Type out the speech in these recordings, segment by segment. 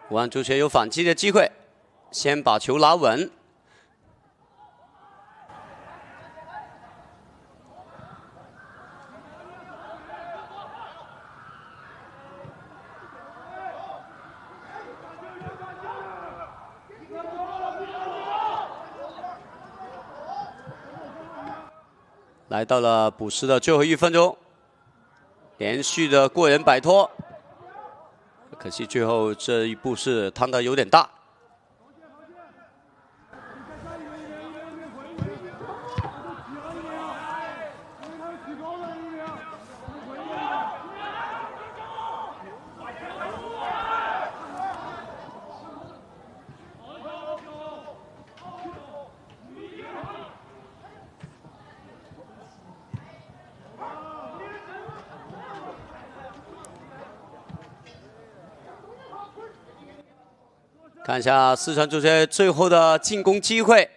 武汉足协有反击的机会，先把球拿稳。 来到了补时的最后1分钟，连续的过人摆脱，可惜最后这一步是趟得有点大。看一下四川足协最后的进攻机会，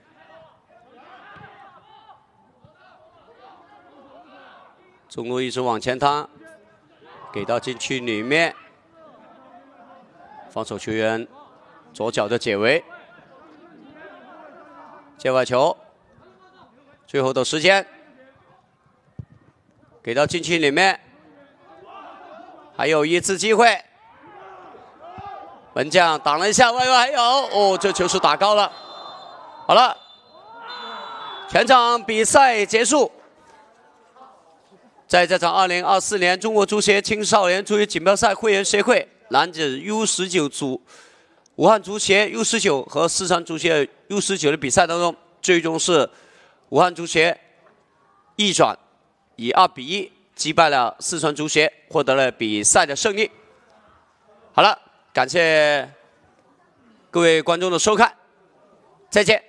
中路一直往前趟，给到禁区里面，防守球员左脚的解围，界外球，最后的时间，给到禁区里面，还有一次机会。 门将挡了一下，外围还有哦，这球是打高了。好了，全场比赛结束。在这场2024年中国足协青少年足球锦标赛会员协会男子 U19组武汉足协 U19和四川足协 U19的比赛当中，最终是武汉足协逆转，以2比1击败了四川足协，获得了比赛的胜利。好了。 感谢各位观众的收看，再见。